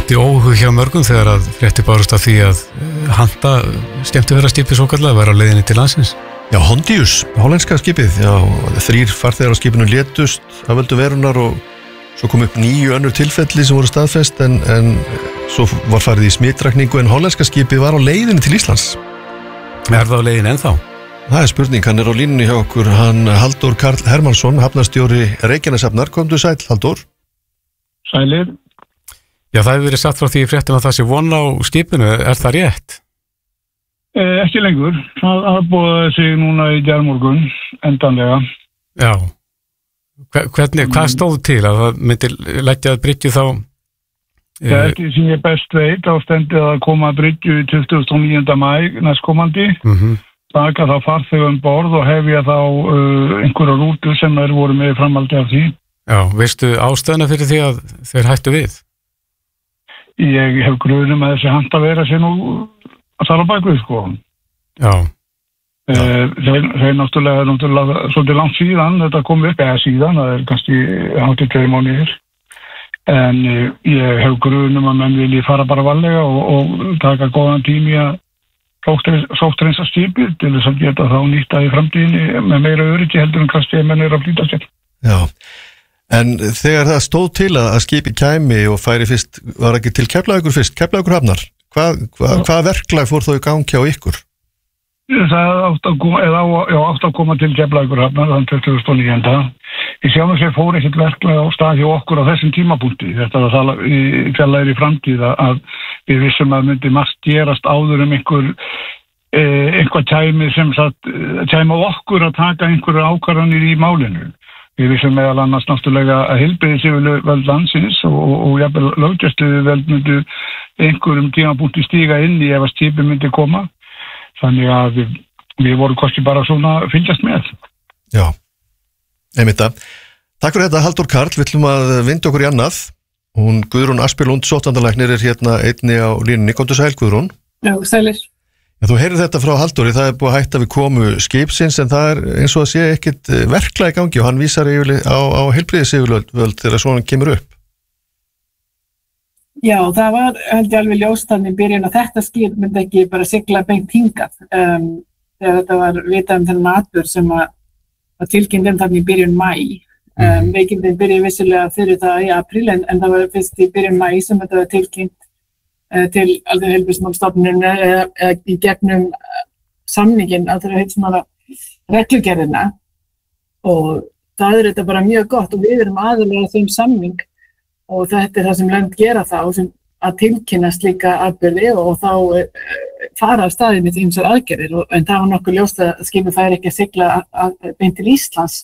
vakti óhug hjá mörgum þegar að fréttir bárust af því að Handa skemmtiferðaskipið svokallega var á leiðinni til landsins. Já, Hondius, hollenska skipið, já, 3 farþegar á skipinu létust af völdu verunar og svo kom upp 9 önnur tilfelli sem voru staðfest en svo var farið í smitrakningu en hollenska skipið var á leiðinni til Íslands. Er það á leiðinni ennþá? Það spurning, hann á línunni hjá okkur, hann Halldór Karl Hermannsson, hafnarstjóri Reykjaneshafnar, komdu sæll, Halldór. Sælir. Já, það hefur verið sagt frá því í fréttum að það sé von á skipinu, er það rétt? Ekki lengur, það búið sig núna í gærmorgun, endanlega. Já, hvað stóð til að það myndi leggja að bryggju þá? Það eftir sem ég best veit, þá stendið að koma að bryggju 29. maí næstkomandi, taka þá farþegum borð og hefja þá einhverja rútur sem þær voru með framhaldi af því. Já, veistu ástæðuna fyrir því að þeir hættu við? Ég hef grunum að þessi Handa vera sér nú að þar á bakvið, sko. Já. Þeir náttúrulega svolítið langt síðan, þetta kom upp eða síðan, það er kannski 82 mánuðir. En ég hef grunum að menn vilji fara bara varlega og taka góðan tími að sótthreinsa skipið til þess að geta þá nýtta í framtíðinni með meira öryggi heldur en kannski menn að flýta sér. Já, en þegar það stóð til að skipið kæmi og færi fyrst, var ekki til Keflavíkurhafnar? Hvað verklag fór þó í gangi á ykkur? Það átt að koma til Keflavíkurhafnar þann 2009. Í sjálfum sér fór ekkert verklag á stað hjá okkur á þessum tímapunkti. Þetta var það í fjarlægri framtíð að við vissum að myndi margt gerast áður eitthvað kæmi sem kæmi á okkur að taka einhverju ákvarðanir í málinu. Við vissum meðal annars náttúrulega að heilbrigðisyfirvöld landsins og jafnvel löggæsluyfirvöld myndu einhverjum tímapunkti stíga inn í ef að skipið myndi koma. Þannig að við vorum kannski bara svona fylgjast með. Já, einmitt það. Takk fyrir þetta, Halldór Karl. Við ætlum að vinda okkur í annað. Hún Guðrún Aspelund, sóttvarnalæknir, er hérna einni á línunni. Komdu sæl, Guðrún. Já, sælir. Já, þú heyrir þetta frá Halldóri, það er búið að hætta við komu skipsins en það er eins og að sé ekkit verklag í gangi og hann vísar á heilbrigðisyfirvöld þegar svona kemur upp. Já, það var held ég alveg ljóst þannig í byrjun að þetta skip myndi ekki bara sigla beint hingað. Þegar þetta var vitað þennan atburð sem að tilkynnt þannig í byrjun maí. Veikindin byrjuði vissilega fyrir það í apríl en það var fyrst í byrjun maí sem þetta var tilkynnt til Alþjóðaheilbrigðismálastofnuninni eða í gegnum samningin Alþjóðaheilbrigðismála reglugerðina og það er þetta bara mjög gott og við erum aðilega þeim samning og þetta er það sem lönd gera þá sem að tilkynna slíka atburði og þá fara af staðið með ýmsar aðgerðir en það var nokkuð ljóst að skipið færi ekki að sigla beint til Íslands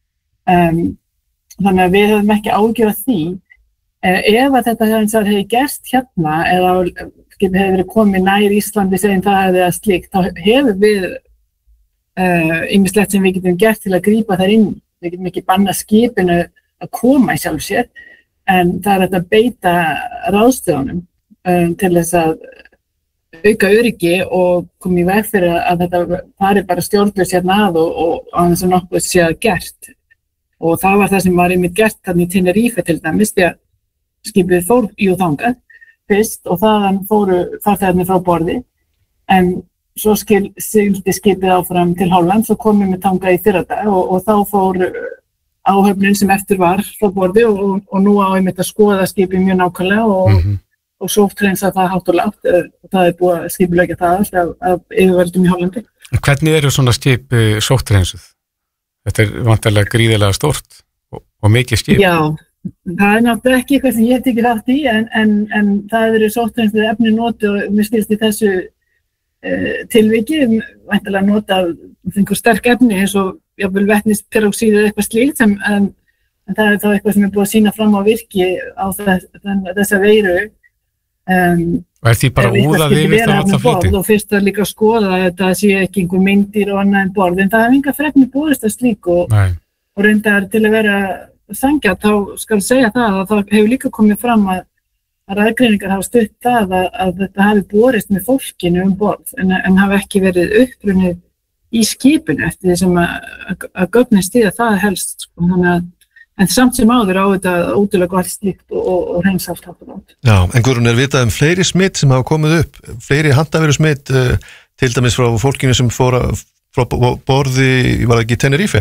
þannig að við höfum ekki ágjörð af því. Ef að þetta hefði gerst hérna eða skipið hefði verið komið nær Íslandi sem það hefði að slíkt, þá hefur við ýmislegt sem við getum gert til að grípa þær inn. Við getum ekki bannað skipinu að koma í sjálfu sér, en það er þetta að beita ráðstöfunum til þess að auka öryggi og koma í veg fyrir að þetta fari bara stjórnlaust hérna að og á þess að nokkuð sé að gert. Og það var það sem var einmitt gert þannig í Tenerife til dæmis, því að skipið fór þangað fyrst og þaðan fóru farþegarnir frá borði en svo sigldi skipið áfram til Holland og komið með þangað í fyrradag og þá fór áhöfnin sem eftir var frá borði og nú á einmitt að skoða skipið mjög nákvæmlega og sótthreinsa það hátt og lágt og það er búið að skipuleggja það alltaf af yfirvöldum í Hollandi. Hvernig eru svona skip sótthreinsuð? Þetta er vantarlega gríðarlega stórt og mikið skip. Já. Það er náttúrulega ekki eitthvað sem ég tekið þátt í en það eru sótthreinsuð efni noti og mér skilst í þessu tilviki væntanlega nota einhver sterk efni eins og jafnvel vetnisperóxíð eða eitthvað slíkt en það er þá eitthvað sem er búið að sýna fram á virki á þessa veiru og því bara úðað yfir þá alltaf flyti og fyrst að líka skoða að þetta sé ekki einhver myndir og annað en borð en það er enga fregnir búist að slík og reyndar til að vera sanngjarnt þá skal segja það að það hefur líka komið fram að ræðgreiningar hafa stutt það að þetta hafi borist með fólkinu borð en hafi ekki verið upprunnið í skipinu eftir því sem að gögnin stíða það helst þannig að en samt sem áður á þetta útilega allt slíkt og hreinsa allt aftur átt. Já, en Guðrún, vitað fleiri smitt sem hafa komið upp, fleiri handaveru smitt til dæmis frá fólkinu sem fór frá borði, var það ekki Tenerife?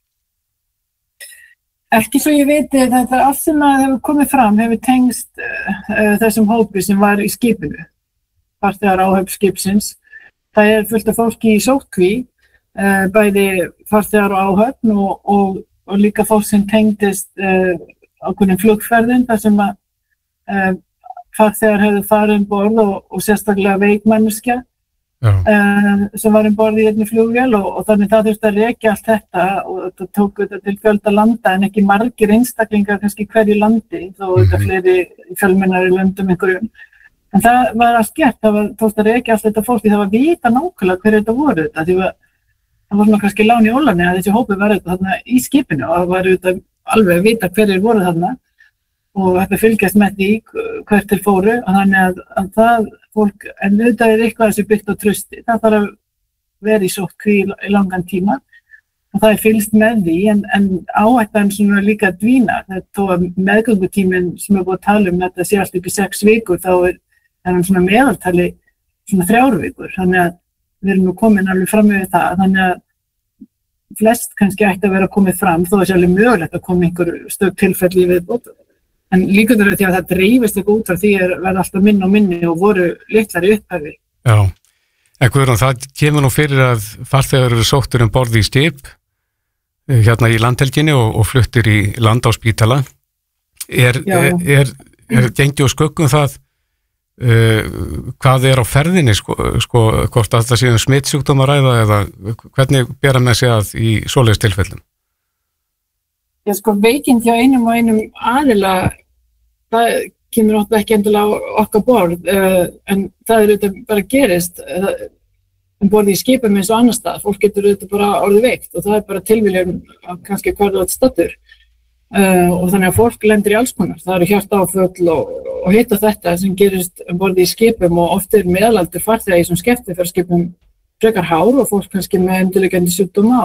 Ekki svo ég veit, þetta allt sem að hefur komið fram hefur tengst þessum hópi sem var í skipinu, farþegar áhöfn skipsins. Það fullt af fólki í sóttkví, bæði farþegar og áhöfn og líka fólk sem tengdist ákveðnum flugferðum þar sem að farþegar hefðu farið borð og sérstaklega veikmanneskja sem var borð í einni flugvél og þannig það þurfti að rekja allt þetta og þetta tók þetta til fjölda landa en ekki margir einstaklingar kannski hverju landi þó þetta fleiri fjölmennari löndum einhverjum. En það var allt gert, það tókst að rekja allt þetta fólki, það var vita nákvæmlega hverju þetta voru þetta því að það var svona kannski lán í ólarni að þessi hópi var þetta þarna í skipinu og það var þetta alveg að vita hverjir voru þarna og þetta fylgjast með því hvert til fóru og þannig að það fólk, en auðvitað eitthvað þessi byggt á trausti, það þarf að vera í sóttkví í langan tíma og það fylgst með því en áhættan svona líka dvínar, þó að meðgöngutíminn sem búið að tala þetta sé allt upp í 6 vikur, þá hann svona meðaltali svona 3 vikur, þannig að við erum nú komin alveg fram með það, þannig að flest kannski ætti að vera komið fram, þó að það sé alveg mögulegt að koma einhver stök tilfelli í viðbót. En líka þurfa því að það dreifist eitthvað út frá því verða alltaf minni og minni og voru litlari upphafi. Já, en Guðrún, það kemur nú fyrir að farþegar eru sóttir borð í skip hérna í landhelginni og fluttir í land á spítala. Er gengi og sköggum það hvað á ferðinni, hvort að það séum smitsjúkdóm að ræða eða hvernig bera með sig að í svoleiðis tilfellum? Já, veikind hjá einum og einum aðila, það kemur náttúrulega ekki endilega á okkar borð, en það auðvitað bara gerist borð í skipum eins og annar stað. Fólk getur auðvitað bara orðið veikt og það bara tilviljun kannski hvar það stattur. Og þannig að fólk lendir í alls konar. Það eru hjartaáföll og hitt og þetta sem gerist borð í skipum og oft meðalaldur farþega í þessum skemmtiferðaskipum frekar hár og fólk kannski með undirliggjandi sjúkdóma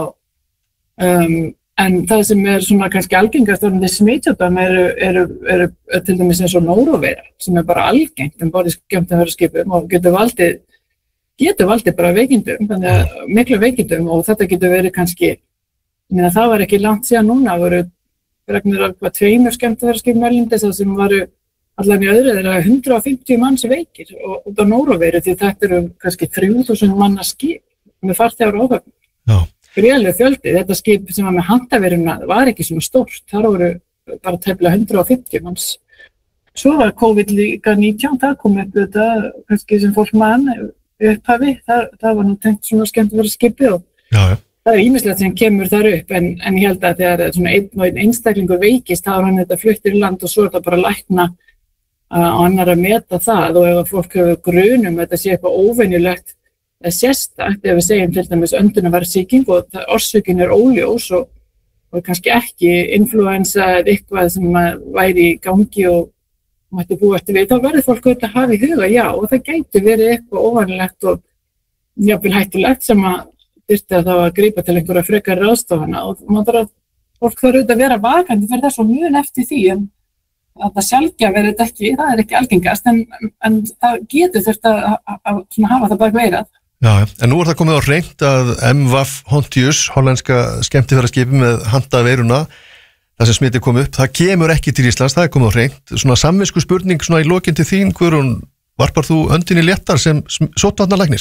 en það sem svona kannski algengast orðandi smitjúkdóm eru til dæmis eins og nóróveira sem bara algengt borð í skemmtiferðaskipum og getur valdið bara veikindum, þannig að miklu veikindum og þetta getur verið kannski, það var ekki langt síðan núna, voru fregnir af 2 skemmtiferðaskipum erlendis sem varu allan í öðru þeirra 150 manns veikir og út á nóróveiru því þetta eru kannski 3000 manna skip með farþegar og áhöfn. Já. Gríðarlegur fjöldi, þetta skip sem var með handaveruna var ekki svona stórt, þar voru bara tæplega 150 manns. Svo var COVID-19, það kom upp þetta kannski sem fólk mann upphafi, það var nú tengt svona skemmtiferðaskipi og það ýmislegt sem kemur þar upp en ég held að þegar svona einn einstaklingur veikist, þá hann þetta fluttir í land og svo það bara lækna og annar að meta það og ef fólk hefur grunum þetta sé eitthvað óvenjulegt sérstakt ef við segjum til dæmis öndunarfærasýking og orsökin óljós og kannski ekki influensa eða eitthvað sem væri í gangi og mætti búa eftir við, þá verður fólk auðvitað að hafa í huga, já, og það gæti verið eitthvað óvanlegt og jafnvel hættulegt sem að þyrfti að það að grípa til einhverja frekari ráðstafana og fólk þarf auðvitað að vera vakandi fyrir þess og mjög eftir því en að það sjálfgjaf verið þetta ekki, það ekki algengast en það getur þurft að hafa það bara veirað. Já, en nú það komið á hreint að MVAF Hontius, hollenska skemmtiferðaskipi með handaveiruna, það sem smitið kom upp, það kemur ekki til Íslands, það er komið á hreint. Svona samvisku spurning svona í lokin til þín, Guðrún, varpar þú öndinni léttar sem sóttvarnalæknir?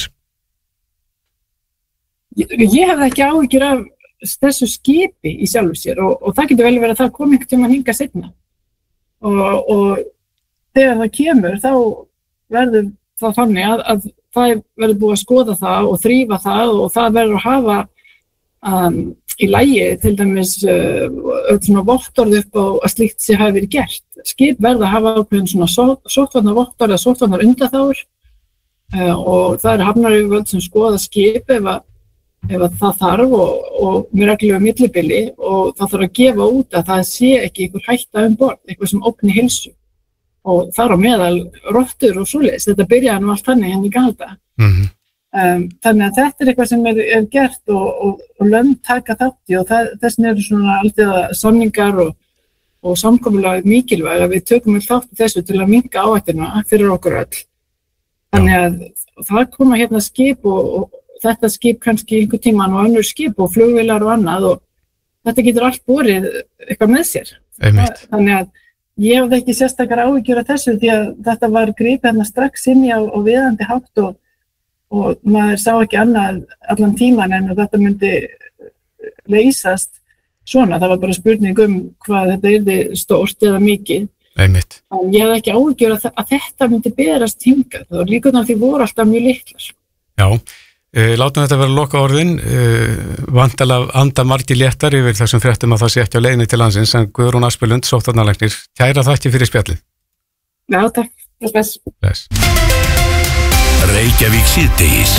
Ég hef ekki áhyggjur af þessu skipi í sjálfu sér og það getur vel verið að það kom einhvern tímann hingað seinna. Og þegar það kemur þá verður það þannig að það verður búið að skoða það og þrífa það og það verður að hafa í lagi til dæmis svona vottorð upp á að slíkt sé hafi verið gert. Skip verða að hafa ákveðin svona sóttvarnavottorð eða sóttvarnarundanþágur og það eru hafnaryfirvöld sem skoða skip ef að það þarf og með reglulegu millibili og það þarf að gefa út að það sé ekki einhver hætta borð, eitthvað sem ógni heilsu og þar á meðal rottur og svoleiðis, þetta byrjaði nú allt þannig henni galda. Þannig að þetta er eitthvað sem er gert og lönd taka þátt í og þessin eru svona alltaf samningar og og samkomulag mikilvæg að við tökum þátt í þessu til að minnka áhættuna fyrir okkur öll. Þannig að það koma hérna skip og þetta skip kannski einhver tíman og önnur skip og flugvélar og annað og þetta getur allt borið eitthvað með sér. Þannig að ég hafði ekki sérstakar áhyggjur af þessu því að þetta var gripið hérna strax inn í á viðandi hátt og maður sá ekki annað allan tíman en að þetta myndi leysast svona. Það var bara spurning hvað þetta yrði stórt eða mikið. Einmitt. En ég hafði ekki áhyggjur að þetta myndi berast hingað og líkurnar því voru alltaf mjög litlar. Já, látum þetta vera loka orðin. Vantalega anda margir léttar yfir þessum fréttum að það sé ekki á leiðinni til landsins en Guðrún Aspelund, sóttvarnalæknir, kæra þakki fyrir spjallið. Já, takk. Bless. Reykjavík síðdegis.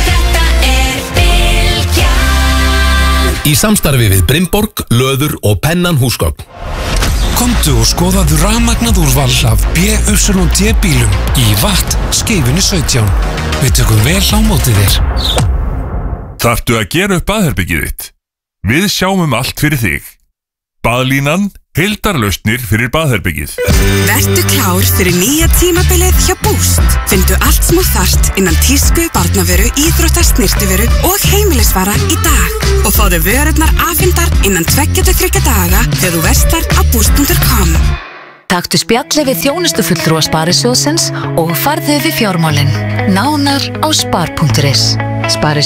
Í samstarfi við Brynborg, Löður og Pennan húsgögn. Komdu og skoðaðu rafmagnað úrval af BYD bílum í Watt Skeifunni 17. Við tökum vel á móti þér. Þarftu að gera upp baðherbergið þitt? Við sjáum allt fyrir þig. Baðlínan, heildarlausnir fyrir baðherbergið. Vertu klár fyrir nýja tímabilið hjá Boost. Findu allt sem þú þarft innan tísku, barnavöru, íþrótta, snyrtivöru og heimilisvara í dag. Og fáðu vörurnar afhentar innan 2-3 daga þegar þú verslar á boost.com. Taktu spjalli við þjónustufulltrúa Sparisjóðsins og farðu við fjármálin. Nánar á spar.is.